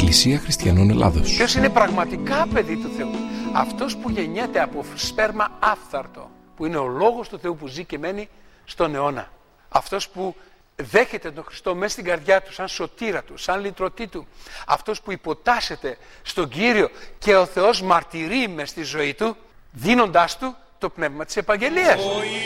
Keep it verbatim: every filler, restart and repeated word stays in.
Εκκλησία Χριστιανών Ελλάδος. Ποιος είναι πραγματικά παιδί του Θεού? Αυτός που γεννιέται από σπέρμα άφθαρτο, που είναι ο Λόγος του Θεού που ζει και μένει στον αιώνα. Αυτός που δέχεται τον Χριστό μέσα στην καρδιά του, σαν σωτήρα του, σαν λυτρωτή του. Αυτός που υποτάσσεται στον Κύριο και ο Θεός μαρτυρεί μες στη ζωή του, δίνοντάς του το πνεύμα της επαγγελίας.